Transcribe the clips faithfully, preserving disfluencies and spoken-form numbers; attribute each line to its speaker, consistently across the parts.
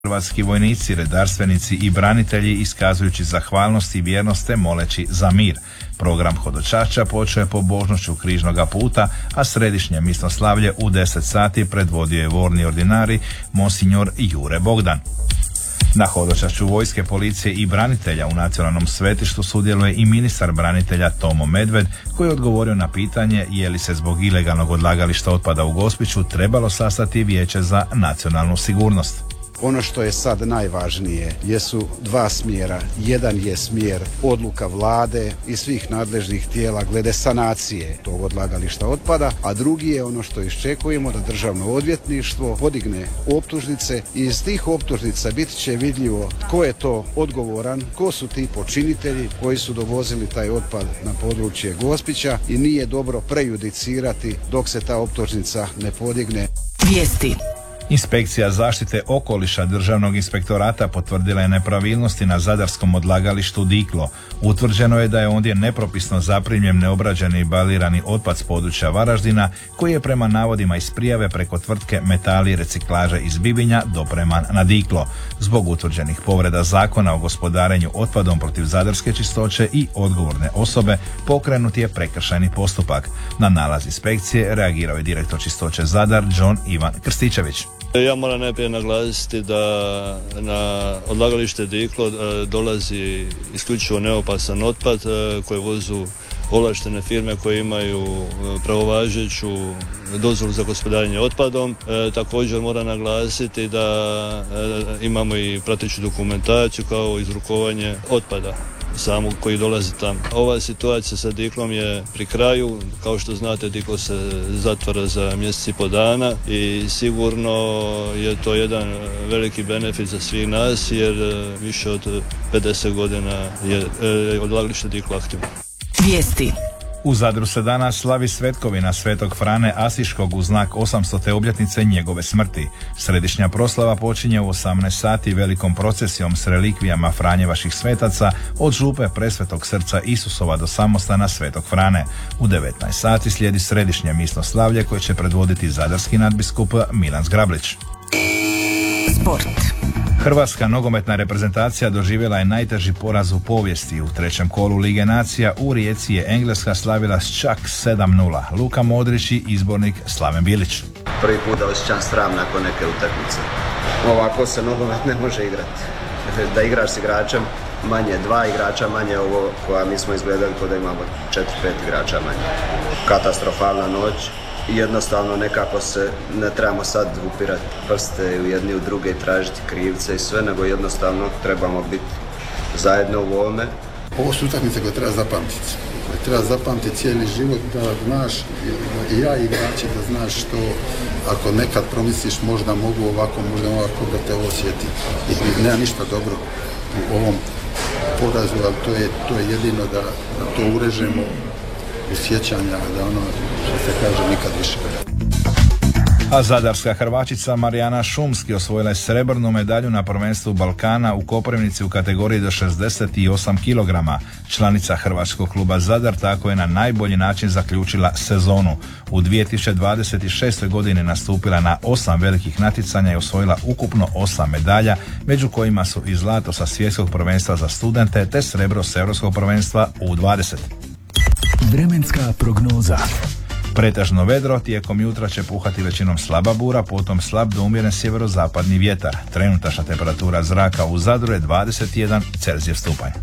Speaker 1: Hrvatski vojnici, redarstvenici i branitelji iskazujući zahvalnost i vjernost te moleći za mir. Program hodočašća počeo je pobožnošću križnoga puta, a središnje misnoslavlje u deset sati predvodio je vorni ordinari monsignor Jure Bogdan. Na hodočašću vojske, policije i branitelja u nacionalnom svetištu sudjeluje i ministar branitelja Tomo Medved, koji je odgovorio na pitanje je li se zbog ilegalnog odlagališta otpada u Gospiću trebalo sastati vijeće za nacionalnu sigurnost.
Speaker 2: Ono što je sad najvažnije jesu dva smjera. Jedan je smjer odluka vlade i svih nadležnih tijela glede sanacije tog odlagališta otpada, a drugi je ono što iščekujemo da državno odvjetništvo podigne optužnice i iz tih optužnica bit će vidljivo tko je to odgovoran, ko su ti počinitelji koji su dovozili taj otpad na područje Gospića i nije dobro prejudicirati dok se ta optužnica ne podigne.
Speaker 3: Vijesti.
Speaker 1: Inspekcija zaštite okoliša Državnog inspektorata potvrdila je nepravilnosti na zadarskom odlagalištu Diklo. Utvrđeno je da je ondje nepropisno zaprimljen neobrađeni i balirani otpad s područja Varaždina, koji je prema navodima iz prijave preko tvrtke Metali reciklaže iz Bibinja dopreman na Diklo. Zbog utvrđenih povreda zakona o gospodarenju otpadom protiv zadarske čistoće i odgovorne osobe pokrenut je prekršajni postupak. Na nalaz inspekcije reagirao je direktor čistoće Zadar John Ivan Krstičević.
Speaker 4: Ja moram najprije naglasiti da na odlagalište Diklo dolazi isključivo neopasan otpad koje vozu ovlaštene firme koje imaju pravovažeću dozvolu za gospodarenje otpadom. E, također moram naglasiti da e, imamo i prateću dokumentaciju kao izrukovanje otpada samog koji dolazi tamo. Ova situacija sa Diklom je pri kraju. Kao što znate, Diklo se zatvara za mjesec i po dana i sigurno je to jedan veliki benefit za svih nas jer više od pedeset godina je odlagalište Diklo aktivno.
Speaker 3: Vijesti.
Speaker 1: U Zadru se danas slavi svetkovina Svetog Frane Asiškog u znak osamstote obljetnice njegove smrti. Središnja proslava počinje u osamnaest sati velikom procesijom s relikvijama Franjevaših svetaca od župe Presvetog srca Isusova do samostana Svetog Frane. U devetnaest sati slijedi središnje misnoslavlje koje će predvoditi zadarski nadbiskup Milan Zgrablić.
Speaker 3: Sport.
Speaker 1: Hrvatska nogometna reprezentacija doživjela je najteži poraz u povijesti. U trećem kolu Lige nacija u Rijeci je Engleska slavila s čak sedam nula. Luka Modrić i izbornik Slaven Bilić.
Speaker 5: Prvi put da osjećam sram nakon neke utakmice. Ovako se nogomet ne može igrati. Da igraš s igračem manje, dva igrača manje, ovo koja mi smo izgledali kao da imamo četiri pet igrača manje. Katastrofalna noć. Jednostavno nekako se ne trebamo sad upirati prste u jedni u druge i tražiti krivce i sve, nego jednostavno trebamo biti zajedno u ovome.
Speaker 6: Ovo su utakmice koje treba zapamtiti. Koje treba zapamtiti cijeli život, da znaš, i ja i igrači, da znaš što ako nekad promisliš možda mogu ovako, možda ovako, da te osjeti. I nema ništa dobro u ovom porazu, ali to je, to je jedino da, da to urežemo u sjećanja, da ono što se kaže nikad više.
Speaker 1: A zadarska Hrvačica Marijana Šumski osvojila je srebrnu medalju na prvenstvu Balkana u Koprivnici u kategoriji do šezdeset osam kilograma. Članica Hrvatskog kluba Zadar tako je na najbolji način zaključila sezonu. U dvije tisuće dvadeset šestoj godini nastupila na osam velikih natjecanja i osvojila ukupno osam medalja, među kojima su i zlato sa svjetskog prvenstva za studente te srebro s europskog prvenstva U dvadeset.
Speaker 7: Vremenska prognoza.
Speaker 1: Pretežno vedro, tijekom jutra će puhati većinom slaba bura, potom slab do umjeren sjeverozapadni vjetar. Trenutačna temperatura zraka u Zadru je dvadeset jedan Celzijev stupanj.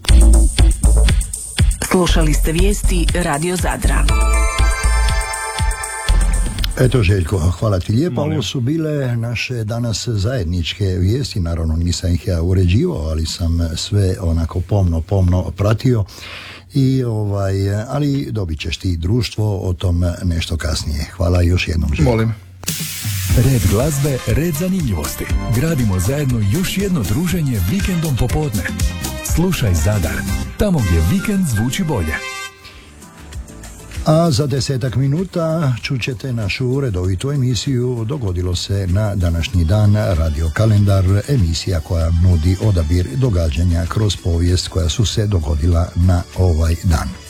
Speaker 3: Slušali ste vijesti Radio Zadra.
Speaker 8: Eto Željko, hvala ti lijepo. Ovo su bile naše danas zajedničke vijesti, naravno nisam ih ja uređivao, ali sam sve onako pomno, pomno pratio. I ovaj, ali dobit ćeš ti društvo o tom nešto kasnije. Hvala još jednom, Željko.
Speaker 1: Molim.
Speaker 7: Red glazbe, red zanimljivosti. Gradimo zajedno još jedno druženje vikendom popodne. Slušaj Zadar, tamo gdje vikend zvuči bolje.
Speaker 8: A za desetak minuta čućete našu redovitu emisiju Dogodilo se na današnji dan, Radio Kalendar, emisija koja nudi odabir događanja kroz povijest koja su se dogodila na ovaj dan.